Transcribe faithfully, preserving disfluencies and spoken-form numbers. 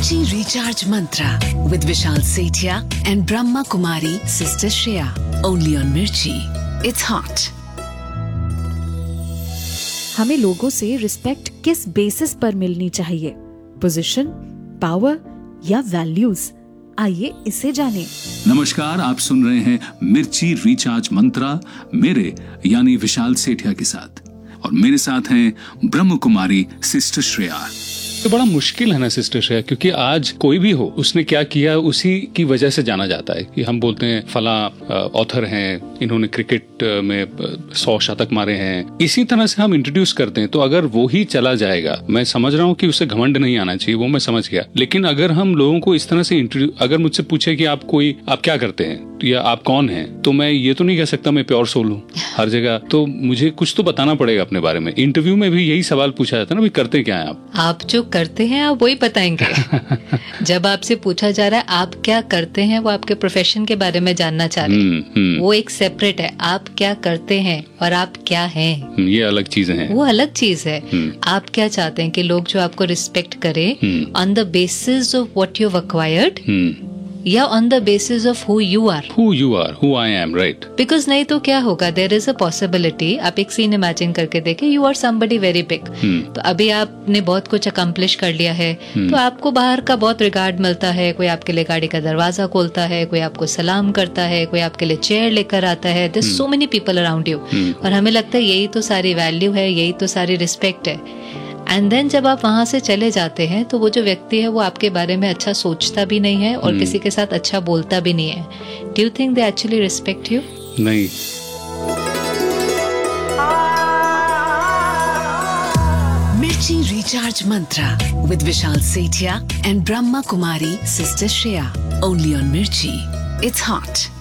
Mirchi Recharge Mantra with Vishal Sethia and Brahma Kumari Sister Shreya. Only on Mirchi. It's hot. हमें लोगों से respect किस basis पर मिलनी चाहिए? पोजीशन, पावर या वैल्यूज? आइए इसे जानें। नमस्कार, आप सुन रहे हैं मिर्ची रिचार्ज मंत्रा मेरे यानी विशाल सेठिया के साथ, और मेरे साथ हैं ब्रह्म कुमारी सिस्टर श्रेया। तो बड़ा मुश्किल है ना सिस्टर श्रेया, क्योंकि आज कोई भी हो उसने क्या किया उसी की वजह से जाना जाता है। कि हम बोलते हैं फला ऑथर हैं, इन्होंने क्रिकेट में सौ शतक मारे हैं, इसी तरह से हम इंट्रोड्यूस करते हैं। तो अगर वो ही चला जाएगा, मैं समझ रहा हूँ कि उसे घमंड नहीं आना चाहिए, वो मैं समझ गया, लेकिन अगर हम लोगों को इस तरह से इंट्रोड्यूस, अगर मुझसे पूछे कि आप कोई आप क्या करते हैं या आप कौन हैं, तो मैं ये तो नहीं कह सकता मैं प्योर सोल हूँ हर जगह। तो मुझे कुछ तो बताना पड़ेगा अपने बारे में। इंटरव्यू में भी यही सवाल पूछा जाता है ना, भाई करते क्या है आप? आप जो करते हैं आप वही बताएंगे। जब आपसे पूछा जा रहा है आप क्या करते हैं, वो आपके प्रोफेशन के बारे में जानना चाह रहे हैं, वो एक सेपरेट है। आप क्या करते हैं और आप क्या हैं, ये अलग चीजें हैं, वो अलग चीज है। आप क्या चाहते हैं कि लोग जो आपको रिस्पेक्ट करें on the basis of what you have acquired या on the basis of who you are who you are who I am, right? Because नहीं तो क्या होगा, देयर इज अ पॉसिबिलिटी, आप एक सीन इमेजिन करके देखें, you are somebody very big. तो अभी आपने बहुत कुछ अकम्प्लिश कर लिया है, तो आपको बाहर का बहुत रिगार्ड मिलता है। कोई आपके लिए गाड़ी का दरवाजा खोलता है, कोई आपको सलाम करता है, कोई आपके लिए चेयर लेकर आता है। There so many people around you, और हमें लगता है यही तो सारी वैल्यू है, यही तो सारी रिस्पेक्ट है। एंड देन जब आप वहां से चले जाते हैं तो वो जो व्यक्ति है वो आपके बारे में अच्छा सोचता भी नहीं है और किसी के साथ अच्छा बोलता भी नहीं है। Do you think they actually respect you? नहीं। Mirchi Recharge Mantra with Vishal Sethia and Brahma Kumari Sister Shreya. Only on Mirchi. It's hot.